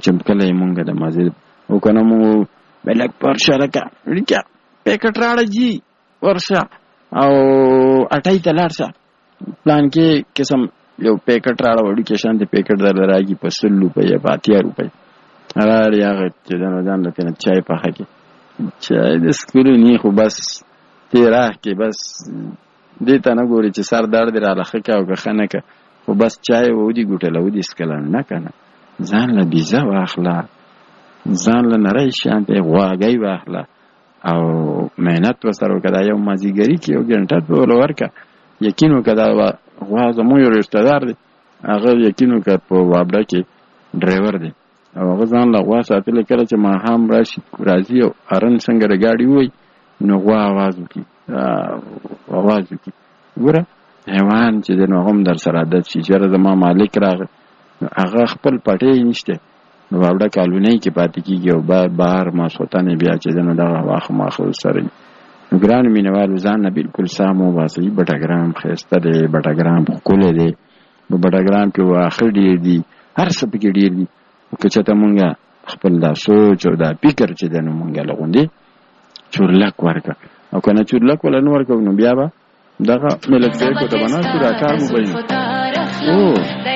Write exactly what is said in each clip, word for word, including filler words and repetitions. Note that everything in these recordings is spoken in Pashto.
چې کله یې مونږ د مازې او که نه مونږ به لږ ورشه لکه وړکیه پیکټ راړه جي ورشه او اټۍ ته لاړ شه پلان کې قسم یو پیکټ راړه وړکې شانتې پیکټ درله راځي په سل روپۍ یا په اتیا روپۍ راړې هغه چې د ځان له تېنه چای پخه کړي چای د سکرو نی خو بس تی راه کې بس دې ته نه ګوري چې سر درد یې راله ښه که او که ښه نه که خو بس چای ودي ګوټله ودي څکله نه که نه ځان له بیزه واخله ځان له نری شانتې غواګۍ واخله او محنت ورسره وکړه دا یو مازدیګري کې یو ګنټه به ورله ورکړه یقین وکړه دا غوا زموږ یو رشتهدار دی هغه یقین وکړه په وابډه کې ډرایور دی او هغه ځان له غوا ساتلی کله چې ماښام راشي راځي او هرن څنګه د ګاډي ووایي نو غوا اواز وکړي اواز وکړي ګوره حیوان چې دی نو هغه هم در سره عادت شي چېرې زما مالک راغی نو هغه خپل پټۍ نشته نو وابډه کالونۍ کې پاتې کېږي او بهر ماسخوتن یې بیا چې دی نو دغه واښه ماښه ورسره وي نو ګرانو مینهوالو ځان نه بلکل سم وباسئ بټګرام ښایسته دی بټګرام ښکلی دی په بټګرام کې واښه ډېر دي هر څه پکې ډېر دي که چېرته مونږ خپل دا سوچ او دا فکر چې دی نو مونږ له غوندې چورلک ورکړه او که نه چورلک وله نه ورکوو نو بیا به دغه ملک صاحب ته به ناست وو راکار مو به او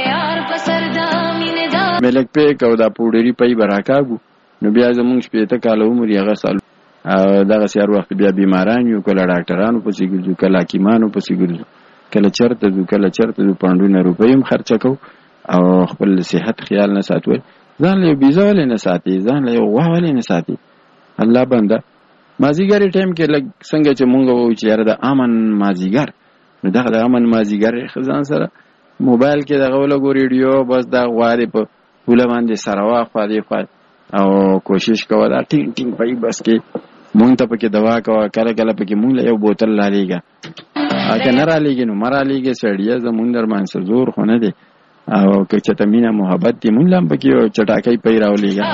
ملک پیک او دا پوډري پی به راکاږو نو بیا زمونږ شپېته کاله عمر یې هغه سال دغسې هر وخت بیا بیماران یو کله ډاکټرانو پسې ګرځو کله حکیمانو پسې ګرځو کله چېرته ځو کله چېرته ځو پنډونه روپۍ هم خرچه کوو او خپل صحت خیال نه ساتو ځان له یو بیزه ولې نه ساتي ځان له یو غوا ولې نه ساتي الله بنده مازدیګرې ټایم کې لږ څنګه چې مونږ ووایو چې یاره د امن مازدیګر نو دغه د امن مازدیګر ښه ځان سره موبایل کې دغه ولګو ریډیو بس دا غوا دې په پوله باندې سره واخوا دې خوا او کوشش کوه دا ټینګ ټینګ پی بس کې مونږ ته پکې دوا کوه کله کله پکې مونږ له یو بوتل رالیږه که نه رالیږي نو مه رالیږې سړیه زمونږ درمان څه زور خو نه دی او که چېرته مینه محبت دي مونږ له هم پکې یو چټاکۍ پی راولیږه